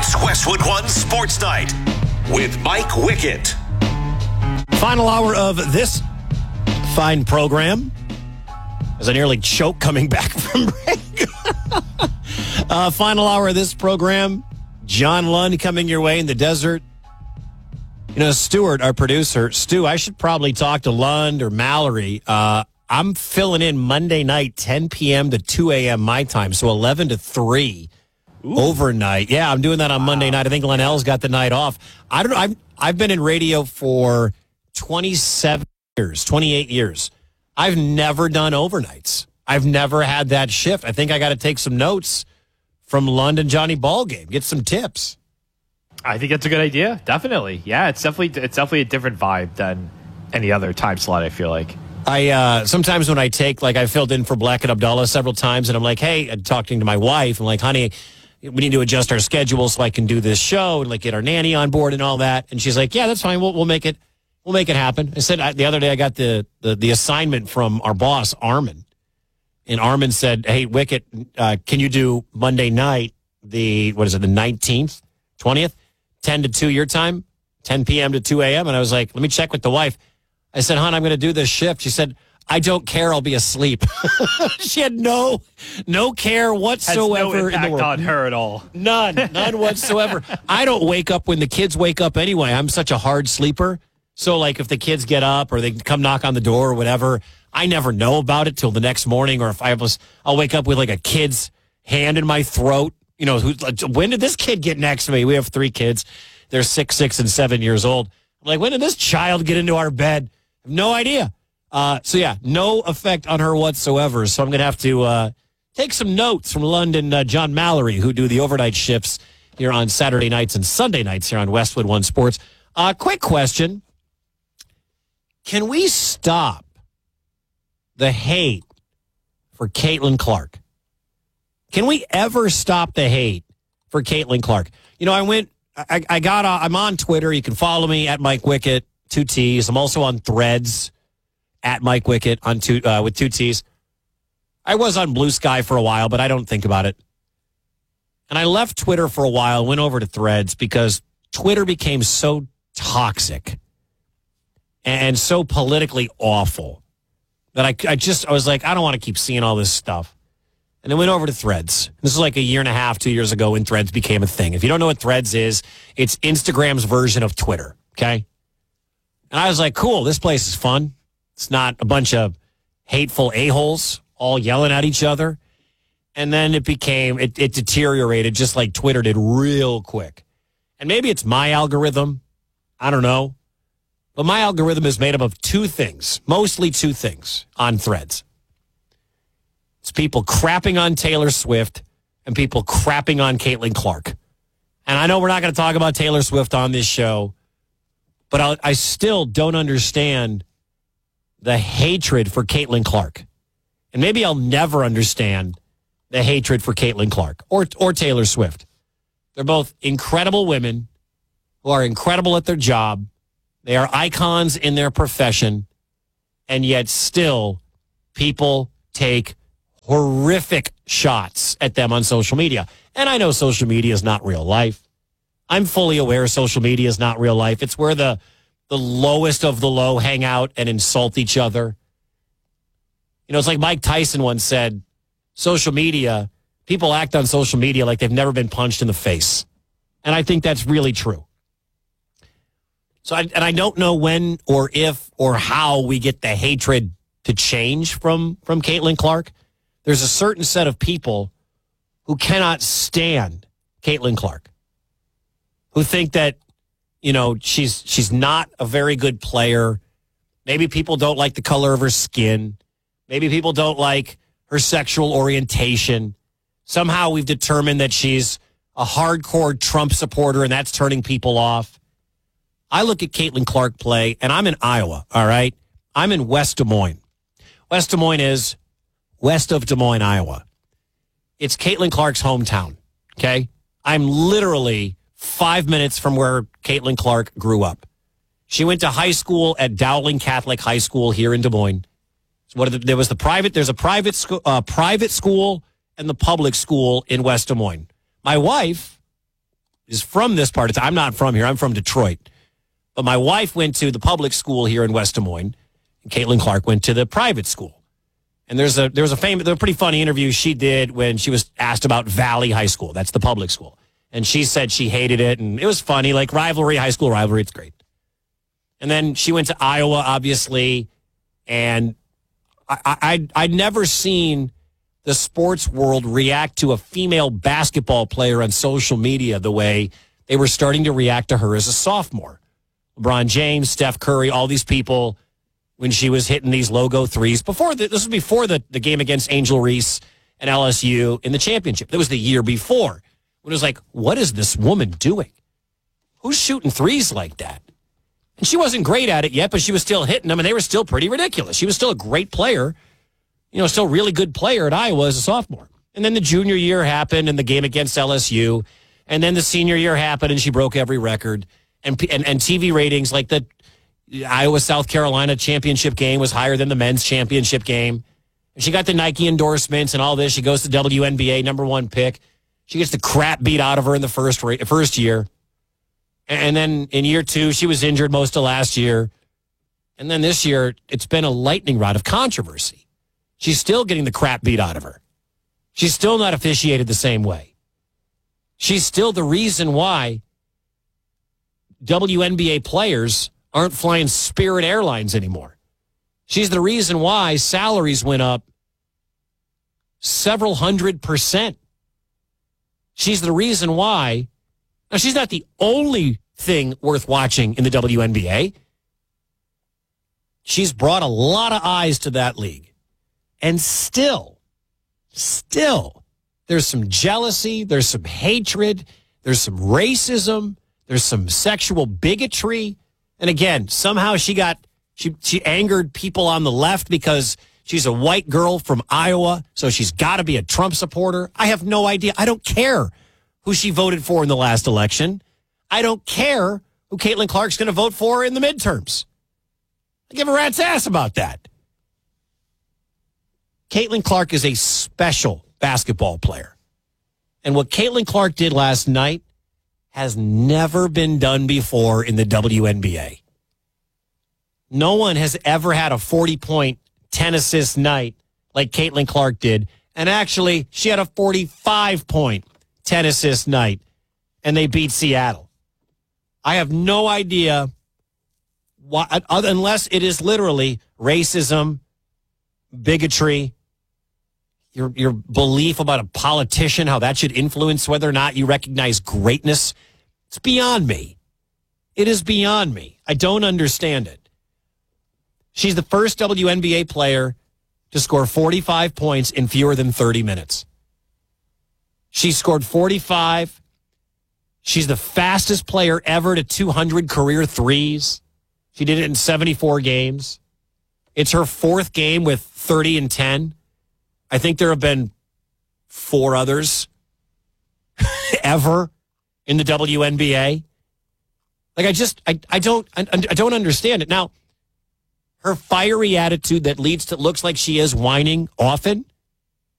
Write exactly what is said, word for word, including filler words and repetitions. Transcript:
It's Westwood One Sports Night with Mike Wickett. Final hour of this fine program. As I nearly choke coming back from break. uh, final hour of this program. John Lund coming your way in the desert. You know, Stuart, our producer. Stu, I should probably talk to Lund or Mallory. Uh, I'm filling in Monday night, ten p.m. to two a.m. my time, so eleven to three. Ooh. Overnight. Yeah, I'm doing that on wow. Monday night. I think Linnell's got the night off. I don't know. I've, I've been in radio for twenty-seven years, twenty-eight years. I've never done overnights. I've never had that shift. I think I got to take some notes from London Johnny Ballgame. Get some tips. I think that's a good idea. Definitely. Yeah, it's definitely it's definitely a different vibe than any other time slot, I feel like. I uh, sometimes when I take, like I filled in for Black and Abdullah several times, and I'm like, hey, I'm talking to my wife. I'm like, honey, we need to adjust our schedule so I can do this show and like get our nanny on board and all that. And she's like, yeah, that's fine. We'll we'll make it. We'll make it happen. I said I, the other day I got the, the the assignment from our boss, Armin. And Armin said, hey, Wicket, uh, can you do Monday night, the, what is it, the nineteenth, twentieth, ten to two your time, ten p.m. to two a.m.? And I was like, let me check with the wife. I said, hon, I'm going to do this shift. She said, I don't care. I'll be asleep. She had no no care whatsoever. Has no impact in the world. On her at all. None. None whatsoever. I don't wake up when the kids wake up anyway. I'm such a hard sleeper. So, like, if the kids get up or they come knock on the door or whatever, I never know about it till the next morning. Or if I was, I'll wake up with, like, a kid's hand in my throat. You know, who's like, when did this kid get next to me? We have three kids. They're six, six, and seven years old. I'm like, when did this child get into our bed? I have no idea. Uh, so, yeah, no effect on her whatsoever. So I'm going to have to uh, take some notes from London uh, John Mallory, who do the overnight shifts here on Saturday nights and Sunday nights here on Westwood One Sports. Uh, quick question. Can we stop the hate for Caitlin Clark? Can we ever stop the hate for Caitlin Clark? You know, I went, I, I got, uh, I'm on Twitter. You can follow me at Mike Wickett, two T's. I'm also on Threads at Mike Wickett on two, uh, with two T's. I was on Blue Sky for a while, but I don't think about it. And I left Twitter for a while, went over to Threads because Twitter became so toxic and so politically awful that I, I just, I was like, I don't want to keep seeing all this stuff. And I went over to Threads. This is like a year and a half, two years ago when Threads became a thing. If you don't know what Threads is, it's Instagram's version of Twitter, okay? And I was like, cool, this place is fun. It's not a bunch of hateful a-holes all yelling at each other. And then it became, it, it deteriorated just like Twitter did real quick. And maybe it's my algorithm. I don't know. But my algorithm is made up of two things, mostly two things on Threads. It's people crapping on Taylor Swift and people crapping on Caitlin Clark. And I know we're not going to talk about Taylor Swift on this show, but I'll, I still don't understand the hatred for Caitlin Clark. And maybe I'll never understand the hatred for Caitlin Clark or, or Taylor Swift. They're both incredible women who are incredible at their job. They are icons in their profession, and yet still people take horrific shots at them on social media. And I know social media is not real life. I'm fully aware social media is not real life. It's where the, the lowest of the low hang out and insult each other. You know, it's like Mike Tyson once said, social media, people act on social media like they've never been punched in the face. And I think that's really true. So, I, and I don't know when or if or how we get the hatred to change from, from Caitlin Clark. There's a certain set of people who cannot stand Caitlin Clark, who think that, you know, she's she's not a very good player. Maybe people don't like the color of her skin. Maybe people don't like her sexual orientation. Somehow we've determined that she's a hardcore Trump supporter, and that's turning people off. I look at Caitlin Clark play, and I'm in Iowa, all right? I'm in West Des Moines. West Des Moines is west of Des Moines, Iowa. It's Caitlin Clark's hometown, okay? I'm literally five minutes from where Caitlin Clark grew up. She went to high school at Dowling Catholic High School here in Des Moines. So what are the, there was the private, there's a private, sco- uh, private school and the public school in West Des Moines. My wife is from this part of town. I'm not from here. I'm from Detroit. But my wife went to the public school here in West Des Moines, and Caitlin Clark went to the private school. And there's a there was a famous, a pretty funny interview she did when she was asked about Valley High School. That's the public school. And she said she hated it, and it was funny, like rivalry, high school rivalry, it's great. And then she went to Iowa, obviously, and I, I, I'd never seen the sports world react to a female basketball player on social media the way they were starting to react to her as a sophomore. LeBron James, Steph Curry, all these people, when she was hitting these logo threes. Before the, this was before the, the game against Angel Reese and L S U in the championship. That was the year before. When it was like, what is this woman doing? Who's shooting threes like that? And she wasn't great at it yet, but she was still hitting them, and they were still pretty ridiculous. She was still a great player, you know, still a really good player at Iowa as a sophomore. And then the junior year happened, and the game against L S U, and then the senior year happened, and she broke every record. And and, and T V ratings, like the Iowa-South Carolina championship game was higher than the men's championship game. And she got the Nike endorsements and all this. She goes to W N B A, number one pick. She gets the crap beat out of her in the first first year. And then in year two, she was injured most of last year. And then this year, it's been a lightning rod of controversy. She's still getting the crap beat out of her. She's still not officiated the same way. She's still the reason why W N B A players aren't flying Spirit Airlines anymore. She's the reason why salaries went up several hundred percent. She's the reason why. Now, she's not the only thing worth watching in the W N B A. She's brought a lot of eyes to that league. And still, still, there's some jealousy, there's some hatred, there's some racism, there's some sexual bigotry. And again, somehow she got, she, she angered people on the left because she's a white girl from Iowa, so she's got to be a Trump supporter. I have no idea. I don't care who she voted for in the last election. I don't care who Caitlin Clark's going to vote for in the midterms. I give a rat's ass about that. Caitlin Clark is a special basketball player. And what Caitlin Clark did last night has never been done before in the W N B A. No one has ever had a forty-point, ten-assist night like Caitlin Clark did. And actually, she had a forty-five-point, ten-assist night, and they beat Seattle. I have no idea why, unless it is literally racism, bigotry, your your belief about a politician, how that should influence whether or not you recognize greatness. It's beyond me. It is beyond me. I don't understand it. She's the first W N B A player to score forty-five points in fewer than thirty minutes. She scored forty-five. She's the fastest player ever to two hundred career threes. She did it in seventy-four games. It's her fourth game with thirty and ten. I think there have been four others ever in the W N B A. Like, I just, I, I don't, I, I don't understand it. Now, her fiery attitude that leads to, looks like she is whining often.